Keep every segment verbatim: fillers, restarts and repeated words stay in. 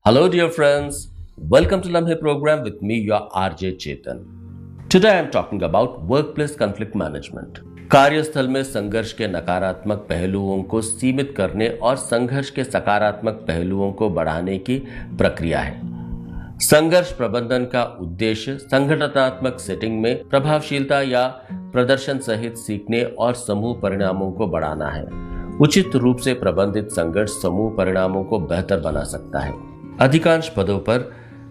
Hello, dear friends. Welcome to Lamhe program with me, your R J Chetan. Today I am talking about workplace conflict management. कार्यस्थल में संघर्ष के नकारात्मक पहलुओं को सीमित करने और संघर्ष के सकारात्मक पहलुओं को बढ़ाने की प्रक्रिया है। संघर्ष प्रबंधन का उद्देश्य संगठनात्मक सेटिंग में प्रभावशीलता या प्रदर्शन सहित सीखने और समूह परिणामों को बढ़ाना है। उचित रूप से प्रबंधित संघर्ष समूह परिणामों को बेहतर बना सकता है। अधिकांश पदों पर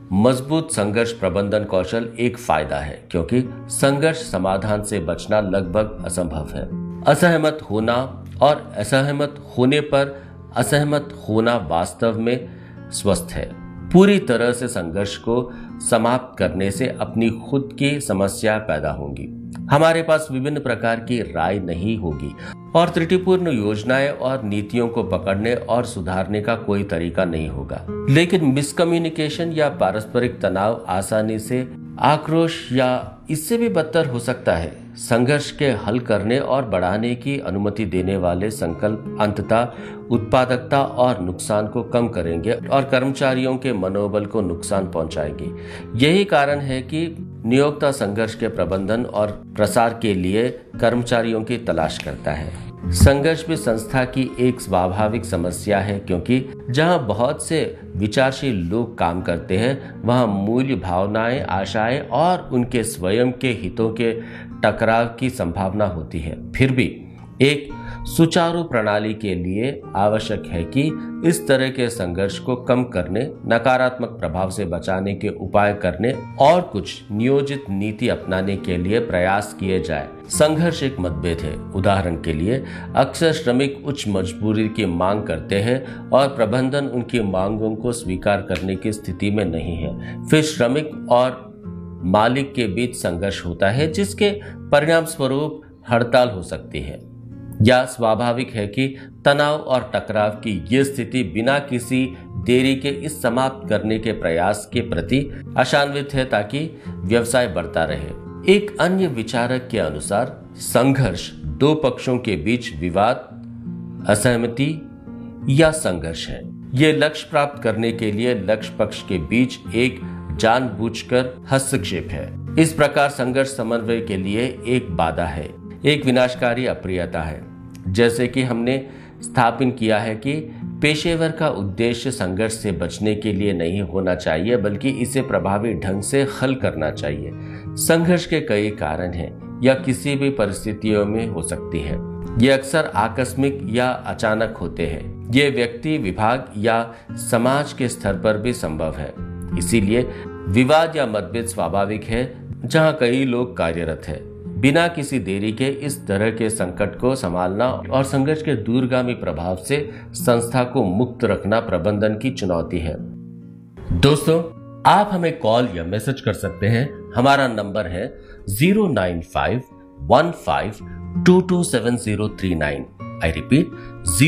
मजबूत संघर्ष प्रबंधन कौशल एक फायदा है, क्योंकि संघर्ष समाधान से बचना लगभग असंभव है। असहमत होना और असहमत होने पर असहमत होना वास्तव में स्वस्थ है। पूरी तरह से संघर्ष को समाप्त करने से अपनी खुद की समस्या पैदा होंगी। हमारे पास विभिन्न प्रकार की राय नहीं होगी और त्रुटिपूर्ण योजनाएं और नीतियों को पकड़ने और सुधारने का कोई तरीका नहीं होगा। लेकिन मिसकम्युनिकेशन या पारस्परिक तनाव आसानी से आक्रोश या इससे भी बदतर हो सकता है। संघर्ष के हल करने और बढ़ाने की अनुमति देने वाले संकल्प अंततः उत्पादकता और नुकसान को कम करेंगे और कर्मचारियों के मनोबल को नुकसान पहुंचाएंगे। यही कारण है कि नियोक्ता संघर्ष के प्रबंधन और प्रसार के लिए कर्मचारियों की तलाश करता है। संघर्ष भी संस्था की एक स्वाभाविक समस्या है, क्योंकि जहां बहुत से विचारशील लोग काम करते हैं वहां मूल्य, भावनाएं, आशाएं और उनके स्वयं के हितों के टकराव की संभावना होती है। फिर भी एक सुचारू प्रणाली के लिए आवश्यक है कि इस तरह के संघर्ष को कम करने, नकारात्मक प्रभाव से बचाने के उपाय करने और कुछ नियोजित नीति अपनाने के लिए प्रयास किए जाए। संघर्ष एक मतभेद है। उदाहरण के लिए, अक्सर श्रमिक उच्च मजबूरी की मांग करते हैं और प्रबंधन उनकी मांगों को स्वीकार करने की स्थिति में नहीं है। फिर श्रमिक और मालिक के बीच संघर्ष होता है, जिसके परिणाम स्वरूप हड़ताल हो सकती है। यह स्वाभाविक है कि तनाव और टकराव की ये स्थिति बिना किसी देरी के इस समाप्त करने के प्रयास के प्रति आशान्वित है, ताकि व्यवसाय बढ़ता रहे। एक अन्य विचारक के अनुसार संघर्ष दो पक्षों के बीच विवाद, असहमति या संघर्ष है। ये लक्ष्य प्राप्त करने के लिए लक्ष्य पक्ष के बीच एक जानबूझकर हस्तक्षेप है। इस प्रकार संघर्ष समन्वय के लिए एक बाधा है, एक विनाशकारी अप्रियता है। जैसे कि हमने स्थापित किया है कि पेशेवर का उद्देश्य संघर्ष से बचने के लिए नहीं होना चाहिए, बल्कि इसे प्रभावी ढंग से हल करना चाहिए। संघर्ष के कई कारण हैं या किसी भी परिस्थितियों में हो सकती है। ये अक्सर आकस्मिक या अचानक होते हैं। ये व्यक्ति, विभाग या समाज के स्तर पर भी संभव है। इसीलिए विवाद या मतभेद स्वाभाविक है जहां कई लोग कार्यरत हैं। बिना किसी देरी के इस तरह के संकट को संभालना और संघर्ष के दूरगामी प्रभाव से संस्था को मुक्त रखना प्रबंधन की चुनौती है। दोस्तों, आप हमें कॉल या मैसेज कर सकते हैं। हमारा नंबर है zero nine five one five to to seven zero three nine. I repeat,